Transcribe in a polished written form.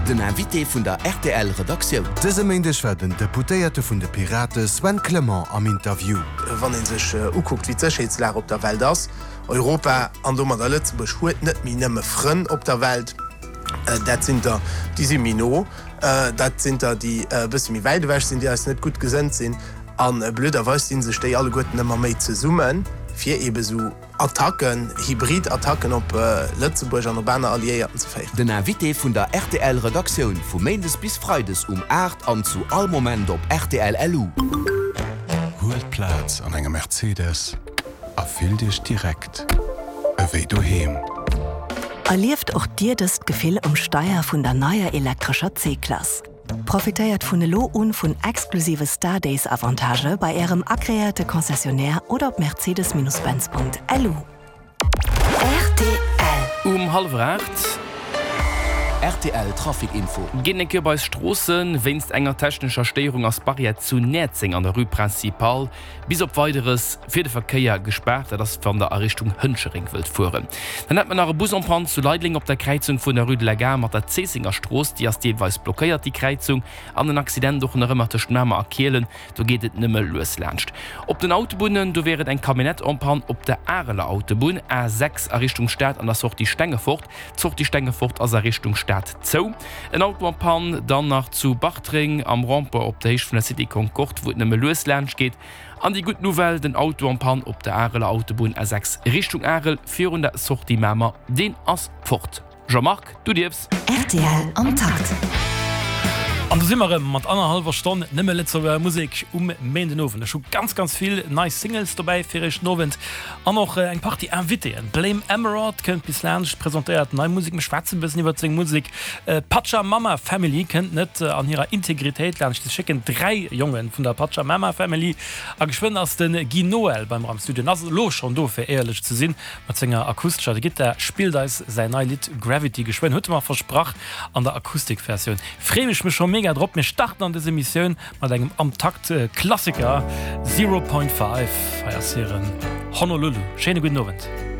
Den Invité vun der RTL-Redaktion. Dëse Mäindech werden Deputéierte vun de Pirate Sven Clement am Interview. Wann en sech uguckt wie Zechheetslär op der Welt ass. Europa an dommer der Lützebusch huet net mi nëmme Frën op der Welt. Dat sind da die Semino, dat sind da die bis mi Weidewäch sind, die als net gut gesinnt sinn. An blöderweis sinn se stei alle Gotten ëmmer méi ze summen, fir ebe so Attacken, Hybridattacken op Lützeburg an der Berner Alliierten ze féieren. Den Invité vun der RTL-Redaktion vu Mendes bis Freides 8 an zu all Moment op RTL LU. Holt Platz an engem Mercedes, erfill Dich direkt. Ewéi du heem. Erlieft auch dir das Gefühl Steuer von der neuer elektrischer C-Klasse. Profitiert von Lo-Un von exklusive Stardays-Avantage bei ihrem agréierte Konzessionär oder op mercedes-benz.lu. RTL. 7:30. RTL Trafikinfo. Ginneke bei Strossen wennst enger technischer Störung aus Barriere zu Netzing an der Rue Principal bis op weiteres fir de Verkeier gesperrt, das von der Errichtung Hünschering wild fuhren. Dann hat man nach Busumpan zu Leidling op der Kreuzung von der Rue de la Gare mat der Zesinger Stroß, die as deweis blockiert die Kreuzung an den Accident durch rëmmertecht Mämer erkeelen, du geht et nimme loslerncht. Op den Autobunnen du wäret ein Kabinettumpan op der Areler Autobahn A6 Errichtung Stadt an der Sort die Stängefurt, zog die Stängefurt aus Errichtung Stadt zo. En Autobahn dann nach zu Bachtring am Rampe op der Heich von der City Concord, wo et nimme loslerncht geht. An die gut Nouvelle den Autobahn op der Areler Autobahn A6 Richtung Arel 400 Sort die Mämer den ass fort. Jean-Marc, du dirfst. RTL am Takt. An der Simmer mat anderhalber Stunde nimme letzte Musik Mendenoven. Schon ganz viel nice Singles dabei für ich Novent. An noch eng Party Invité. Blame Emerald könnt bis lernen präsentiert neue Musik mit Schwarzen bis über Musik. Pacha Mama Family kennt net an ihrer Integrität lernen. Ich schicken 3 Jungen von der Pacha Mama Family. A geschwind aus den Guy Noel beim Ramstudio. Das los schon do für ehrlich zu sehen. Mit Sänger akustischer. Da geht der Spiel da ist sein neue Lied Gravity geschwind. Heute mal versprach an der Akustikversion. Freue mich schon mega drauf. Wir starten an diese Mission mit einem am Takt Klassiker 0.5 Feierserien Honolulu. Schöne guten Abend.